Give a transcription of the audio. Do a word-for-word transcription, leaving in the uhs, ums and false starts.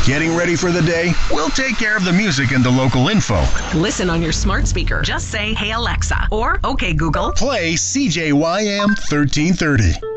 Getting ready for the day? We'll take care of the music and the local info. Listen on your smart speaker. Just say, "Hey Alexa," or "Okay Google." Play C J Y M thirteen thirty.